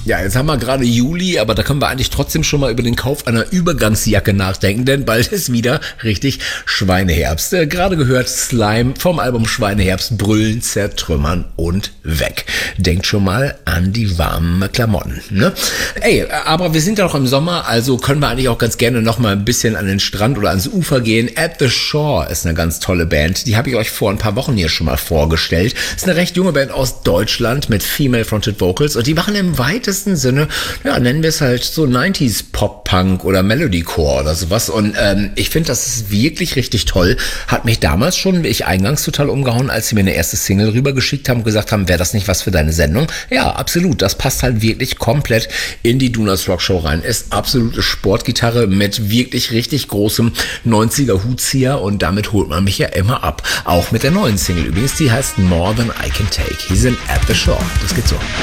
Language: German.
Ja, jetzt haben wir gerade Juli, aber da können wir eigentlich trotzdem schon mal über den Kauf einer Übergangsjacke nachdenken, denn bald ist wieder richtig Schweineherbst. Gerade gehört Slime vom Album Schweineherbst, Brüllen, Zertrümmern und weg. Denkt schon mal an die warmen Klamotten, ne? Ey, aber wir sind ja noch im Sommer, also können wir eigentlich auch ganz gerne noch mal ein bisschen an den Strand oder ans Ufer gehen. At the Shore ist eine ganz tolle Band, die habe ich euch vor ein paar Wochen hier schon mal vorgestellt. Ist eine recht junge Band aus Deutschland mit Female Fronted Vocals und die machen im weitesten Sinne, ja, nennen wir es halt so 90s Pop-Punk oder Melodycore oder sowas. Und ich finde, das ist wirklich richtig toll. Hat mich damals schon, wie ich eingangs, total umgehauen, als sie mir eine erste Single rübergeschickt haben und gesagt haben, wäre das nicht was für deine Sendung? Ja, absolut. Das passt halt wirklich komplett in die Donuts Rock Show rein. Ist absolute Sportgitarre mit wirklich richtig großem 90er Hutzieher und damit holt man mich ja immer ab. Auch mit der neuen Single übrigens, die heißt More Than I Can Take. Hier sind At the Shore. Das geht so.